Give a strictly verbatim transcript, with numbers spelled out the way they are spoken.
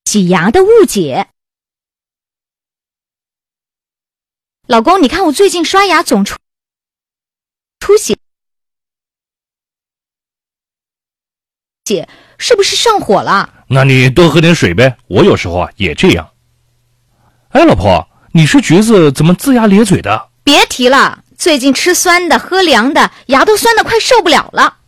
洗牙的误解。老公，你看我最近刷牙总出出血，是不是上火了？ 那你多喝点水呗，我有时候啊也这样。哎，老婆，你吃橘子怎么龇牙咧嘴的？ 别提了，最近吃酸的喝凉的，牙都酸得快受不了了。